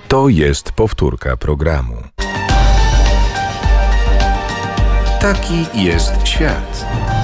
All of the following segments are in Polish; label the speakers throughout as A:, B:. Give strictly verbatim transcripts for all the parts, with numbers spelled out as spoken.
A: To jest powtórka programu. Taki jest świat.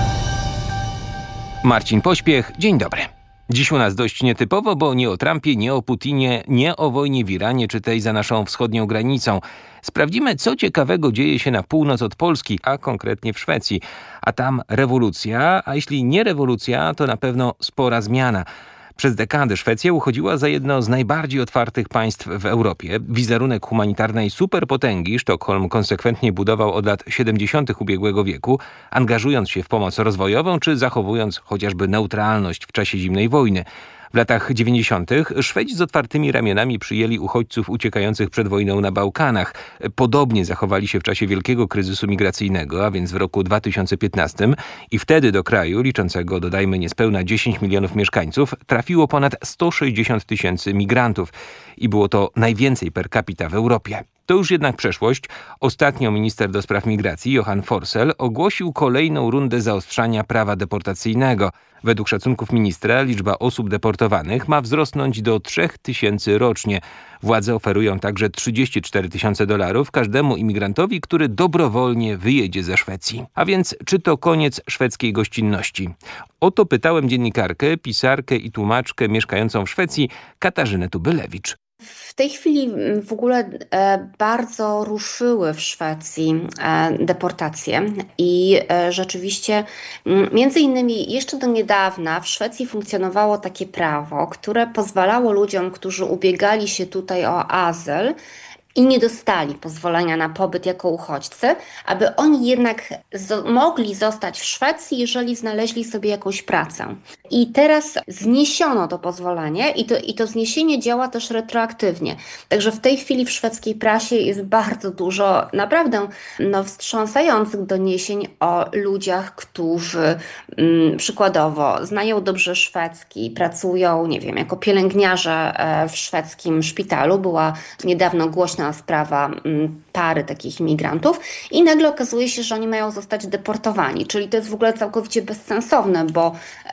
B: Marcin Pośpiech, dzień dobry. Dziś u nas dość nietypowo, bo nie o Trumpie, nie o Putinie, nie o wojnie w Iranie czy tej za naszą wschodnią granicą. Sprawdzimy, co ciekawego dzieje się na północ od Polski, a konkretnie w Szwecji. A tam rewolucja, a jeśli nie rewolucja, to na pewno spora zmiana. Przez dekadę Szwecja uchodziła za jedno z najbardziej otwartych państw w Europie. Wizerunek humanitarnej superpotęgi Sztokholm konsekwentnie budował od lat siedemdziesiątych ubiegłego wieku, angażując się w pomoc rozwojową czy zachowując chociażby neutralność w czasie zimnej wojny. W latach dziewięćdziesiątych Szwedzi z otwartymi ramionami przyjęli uchodźców uciekających przed wojną na Bałkanach. Podobnie zachowali się w czasie wielkiego kryzysu migracyjnego, a więc w roku dwa tysiące piętnastym. I wtedy do kraju, liczącego dodajmy niespełna dziesięć milionów mieszkańców, trafiło ponad sto sześćdziesiąt tysięcy migrantów. I było to najwięcej per capita w Europie. To już jednak przeszłość. Ostatnio minister do spraw migracji Johan Forssell ogłosił kolejną rundę zaostrzania prawa deportacyjnego. Według szacunków ministra liczba osób deportowanych ma wzrosnąć do trzech tysięcy rocznie. Władze oferują także trzydzieści cztery tysiące dolarów każdemu imigrantowi, który dobrowolnie wyjedzie ze Szwecji. A więc czy to koniec szwedzkiej gościnności? O to pytałem dziennikarkę, pisarkę i tłumaczkę mieszkającą w Szwecji Katarzynę Tubylewicz.
C: W tej chwili w ogóle e, bardzo ruszyły w Szwecji e, deportacje i e, rzeczywiście m, między innymi jeszcze do niedawna w Szwecji funkcjonowało takie prawo, które pozwalało ludziom, którzy ubiegali się tutaj o azyl i nie dostali pozwolenia na pobyt jako uchodźcy, aby oni jednak zo- mogli zostać w Szwecji, jeżeli znaleźli sobie jakąś pracę. I teraz zniesiono to pozwolenie i to, i to zniesienie działa też retroaktywnie. Także w tej chwili w szwedzkiej prasie jest bardzo dużo naprawdę no, wstrząsających doniesień o ludziach, którzy mm, przykładowo znają dobrze szwedzki, pracują, nie wiem, jako pielęgniarze e, w szwedzkim szpitalu. Była niedawno głośna sprawa m, pary takich imigrantów i nagle okazuje się, że oni mają zostać deportowani, czyli to jest w ogóle całkowicie bezsensowne, bo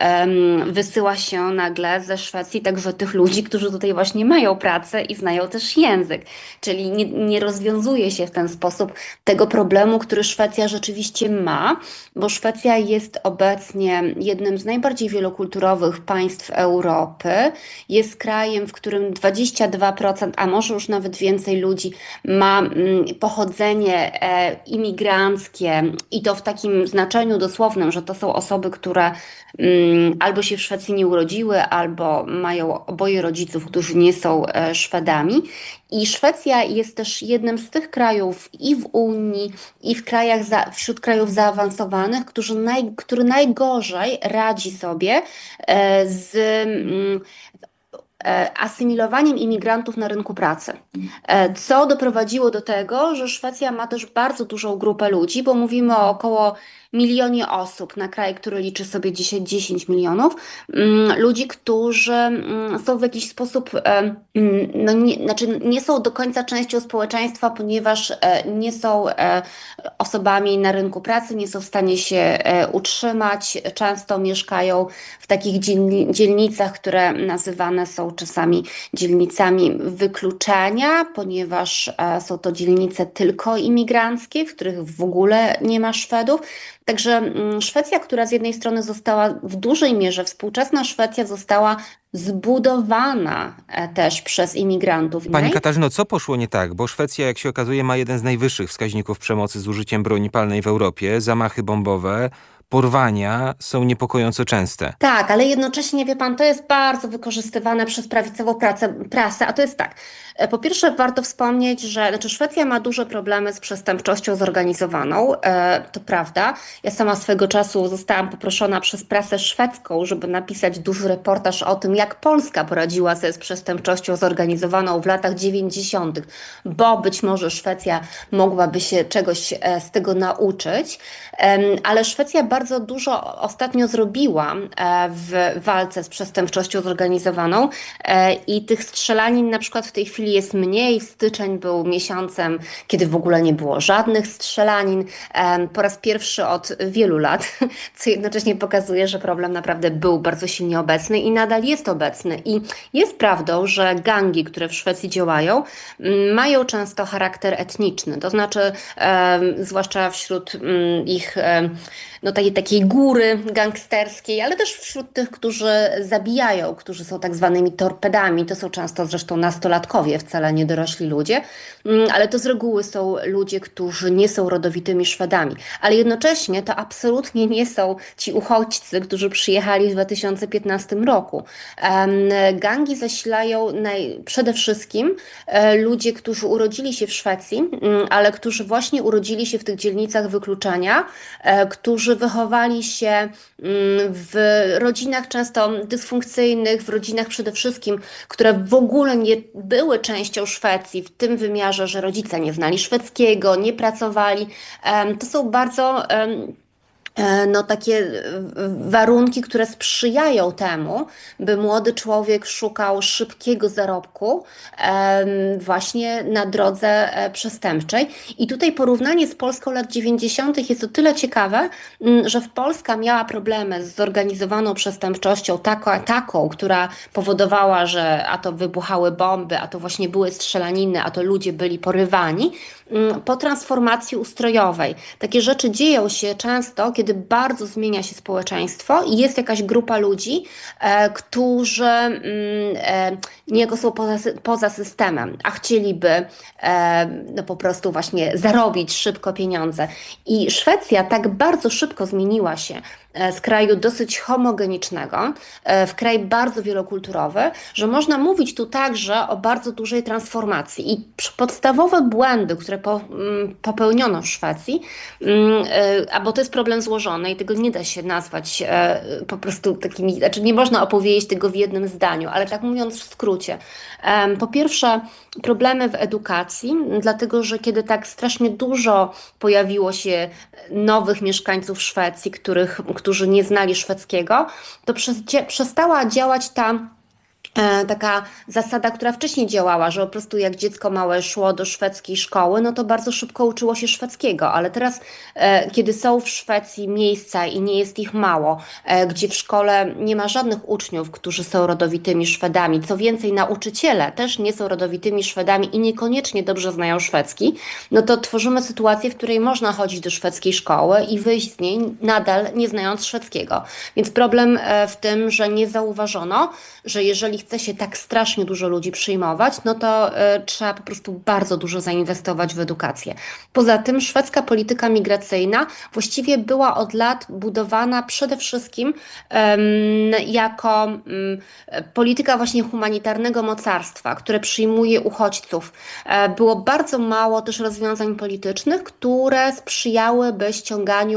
C: um, wysyła się nagle ze Szwecji także tych ludzi, którzy tutaj właśnie mają pracę i znają też język, czyli nie, nie rozwiązuje się w ten sposób tego problemu, który Szwecja rzeczywiście ma, bo Szwecja jest obecnie jednym z najbardziej wielokulturowych państw Europy, jest krajem, w którym dwadzieścia dwa procent, a może już nawet więcej ludzi ma mm, pochodzenie e, imigranckie i to w takim znaczeniu dosłownym, że to są osoby, które mm, albo się w Szwecji nie urodziły, albo mają oboje rodziców, którzy nie są e, Szwedami. I Szwecja jest też jednym z tych krajów i w Unii, i w krajach za, wśród krajów zaawansowanych, którzy naj, który najgorzej radzi sobie e, z mm, asymilowaniem imigrantów na rynku pracy, co doprowadziło do tego, że Szwecja ma też bardzo dużą grupę ludzi, bo mówimy o około milionie osób na kraj, który liczy sobie dzisiaj dziesięć milionów, ludzi, którzy są w jakiś sposób, no nie, znaczy nie są do końca częścią społeczeństwa, ponieważ nie są osobami na rynku pracy, nie są w stanie się utrzymać, często mieszkają w takich dzielnicach, które nazywane są czasami dzielnicami wykluczenia, ponieważ są to dzielnice tylko imigranckie, w których w ogóle nie ma Szwedów. Także Szwecja, która z jednej strony została w dużej mierze, współczesna Szwecja została zbudowana też przez imigrantów.
B: Pani Katarzyno, co poszło nie tak? Bo Szwecja, jak się okazuje, ma jeden z najwyższych wskaźników przemocy z użyciem broni palnej w Europie, zamachy bombowe, porwania są niepokojąco częste.
C: Tak, ale jednocześnie, wie pan, to jest bardzo wykorzystywane przez prawicową pracę, prasę, a to jest tak. Po pierwsze, warto wspomnieć, że znaczy Szwecja ma duże problemy z przestępczością zorganizowaną, e, to prawda. Ja sama swego czasu zostałam poproszona przez prasę szwedzką, żeby napisać duży reportaż o tym, jak Polska poradziła sobie z przestępczością zorganizowaną w latach dziewięćdziesiątych, bo być może Szwecja mogłaby się czegoś e, z tego nauczyć, e, ale Szwecja bardzo bardzo dużo ostatnio zrobiła w walce z przestępczością zorganizowaną i tych strzelanin na przykład w tej chwili jest mniej. Styczeń był miesiącem, kiedy w ogóle nie było żadnych strzelanin. Po raz pierwszy od wielu lat, co jednocześnie pokazuje, że problem naprawdę był bardzo silnie obecny i nadal jest obecny. I jest prawdą, że gangi, które w Szwecji działają, mają często charakter etniczny, to znaczy e, zwłaszcza wśród m, ich e, no, takiej, takiej góry gangsterskiej, ale też wśród tych, którzy zabijają, którzy są tak zwanymi torpedami. To są często zresztą nastolatkowie, wcale nie dorośli ludzie, m, ale to z reguły są ludzie, którzy nie są rodowitymi Szwedami. Ale jednocześnie to absolutnie nie są ci uchodźcy, którzy przyjechali w dwa tysiące piętnastym roku. Um, gangi zasilają naj, przede wszystkim e, ludzie, którzy urodzili się w Szwecji, m, ale którzy właśnie urodzili się w tych dzielnicach wykluczenia, e, którzy wychowali się m, w rodzinach często dysfunkcyjnych, w rodzinach przede wszystkim, które w ogóle nie były częścią Szwecji w tym wymiarze, że rodzice nie znali szwedzkiego, nie pracowali. Um, to są bardzo um, no, takie warunki, które sprzyjają temu, by młody człowiek szukał szybkiego zarobku właśnie na drodze przestępczej. I tutaj porównanie z Polską lat dziewięćdziesiątych jest o tyle ciekawe, że w Polska miała problemy z zorganizowaną przestępczością taką, taką, która powodowała, że a to wybuchały bomby, a to właśnie były strzelaniny, a to ludzie byli porywani, po transformacji ustrojowej. Takie rzeczy dzieją się często, kiedy bardzo zmienia się społeczeństwo i jest jakaś grupa ludzi, e, którzy mm, e, niejako są poza, poza systemem, a chcieliby e, no po prostu właśnie zarobić szybko pieniądze. I Szwecja tak bardzo szybko zmieniła się z kraju dosyć homogenicznego w kraj bardzo wielokulturowy, że można mówić tu także o bardzo dużej transformacji. I podstawowe błędy, które po, popełniono w Szwecji, a bo to jest problem złożony i tego nie da się nazwać po prostu takimi, znaczy nie można opowiedzieć tego w jednym zdaniu, ale tak mówiąc w skrócie. Po pierwsze, problemy w edukacji, dlatego że kiedy tak strasznie dużo pojawiło się nowych mieszkańców Szwecji, których którzy nie znali szwedzkiego, to przez, przestała działać ta e, taka zasada, która wcześniej działała, że po prostu jak dziecko małe szło do szwedzkiej szkoły, no to bardzo szybko uczyło się szwedzkiego, ale teraz e, kiedy są w Szwecji miejsca i nie jest ich mało, e, gdzie w szkole nie ma żadnych uczniów, którzy są rodowitymi Szwedami, co więcej nauczyciele też nie są rodowitymi Szwedami i niekoniecznie dobrze znają szwedzki, no to tworzymy sytuację, w której można chodzić do szwedzkiej szkoły i wyjść z niej nadal nie znając szwedzkiego. Więc problem e, w tym, że nie zauważono, że jeżeli chce się tak strasznie dużo ludzi przyjmować, no to y, trzeba po prostu bardzo dużo zainwestować w edukację. Poza tym szwedzka polityka migracyjna właściwie była od lat budowana przede wszystkim um, jako um, polityka właśnie humanitarnego mocarstwa, które przyjmuje uchodźców. E, było bardzo mało też rozwiązań politycznych, które sprzyjałyby ściąganiu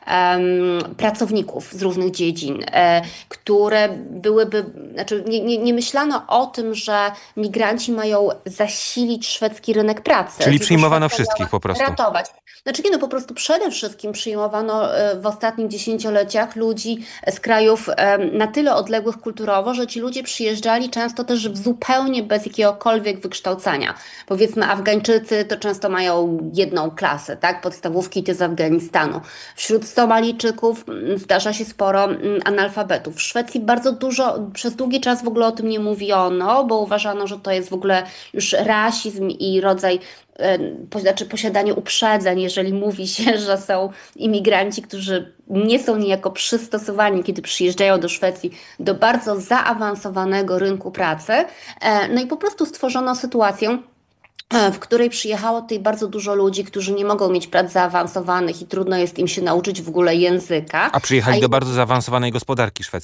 C: um, pracowników z różnych dziedzin, e, które byłyby, znaczy nie, nie, nie myślano o tym, że migranci mają zasilić szwedzki rynek pracy.
B: Czyli przyjmowano wszystkich po prostu.
C: Ratować. Znaczy nie, no po prostu przede wszystkim przyjmowano w ostatnich dziesięcioleciach ludzi z krajów na tyle odległych kulturowo, że ci ludzie przyjeżdżali często też zupełnie bez jakiegokolwiek wykształcenia. Powiedzmy Afgańczycy to często mają jedną klasę, tak? Podstawówki te z Afganistanu. Wśród Somalijczyków zdarza się sporo analfabetów. W Szwecji bardzo dużo, przez długi czas w ogóle o tym nie mówiono, bo uważano, że to jest w ogóle już rasizm i rodzaj znaczy posiadanie uprzedzeń, jeżeli mówi się, że są imigranci, którzy nie są niejako przystosowani, kiedy przyjeżdżają do Szwecji, do bardzo zaawansowanego rynku pracy. No i po prostu stworzono sytuację, w której przyjechało tutaj bardzo dużo ludzi, którzy nie mogą mieć prac zaawansowanych i trudno jest im się nauczyć w ogóle języka.
B: A przyjechali
C: A
B: do bardzo zaawansowanej gospodarki szwedzkiej.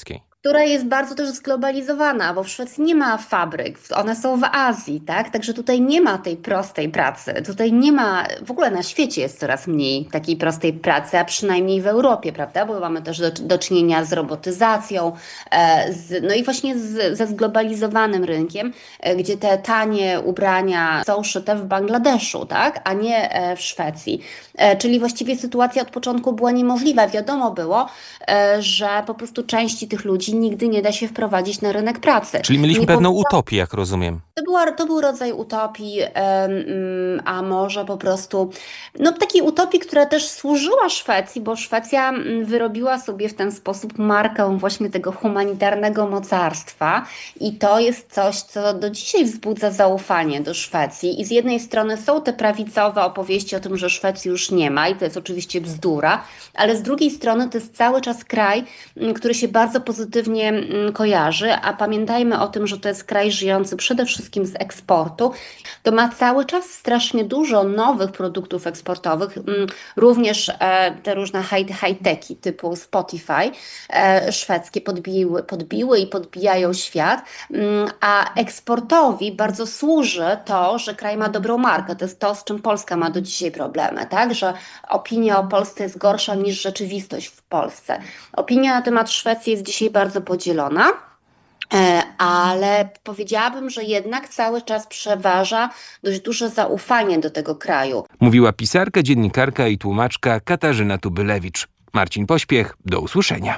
C: która jest bardzo też zglobalizowana, bo w Szwecji nie ma fabryk, one są w Azji, tak? Także tutaj nie ma tej prostej pracy. Tutaj nie ma, w ogóle na świecie jest coraz mniej takiej prostej pracy, a przynajmniej w Europie, prawda? Bo mamy też do, do czynienia z robotyzacją, e, z, no i właśnie z, ze zglobalizowanym rynkiem, e, gdzie te tanie ubrania są szyte w Bangladeszu, tak? A nie e, w Szwecji. E, czyli właściwie sytuacja od początku była niemożliwa. Wiadomo było, e, że po prostu części tych ludzi nigdy nie da się wprowadzić na rynek pracy.
B: Czyli mieliśmy
C: Nie
B: pewną
C: po-
B: utopię, jak rozumiem.
C: to, była, to był rodzaj utopii, em, mm, a może po prostu, no takiej utopii, która też służyła Szwecji, bo Szwecja mm, wyrobiła sobie w ten sposób markę właśnie tego humanitarnego mocarstwa i to jest coś, co do dzisiaj wzbudza zaufanie do Szwecji. I z jednej strony są te prawicowe opowieści o tym, że Szwecji już nie ma i to jest oczywiście bzdura, ale z drugiej strony to jest cały czas kraj, mm, który się bardzo pozytywnie mm, kojarzy, a pamiętajmy o tym, że to jest kraj żyjący przede wszystkim z eksportu. To ma cały czas strasznie dużo nowych produktów eksportowych, mm, również e, te różne high- high-techy typu Spotify e, szwedzkie podbiły, podbiły i podbijają świat, mm, a eksportowi bardzo służy to, że kraj ma dobrą markę. To jest to, z czym Polska ma do dzisiaj problemy, tak? Że opinia o Polsce jest gorsza niż rzeczywistość w Polsce. Opinia na temat Szwecji jest dzisiaj bardzo podzielona. E, Ale powiedziałabym, że jednak cały czas przeważa dość duże zaufanie do tego kraju.
B: Mówiła pisarka, dziennikarka i tłumaczka Katarzyna Tubylewicz. Marcin Pośpiech, do usłyszenia.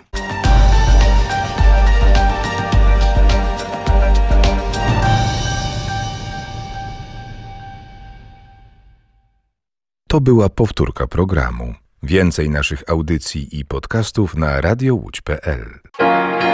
A: To była powtórka programu. Więcej naszych audycji i podcastów na radio łódź kropka pe el.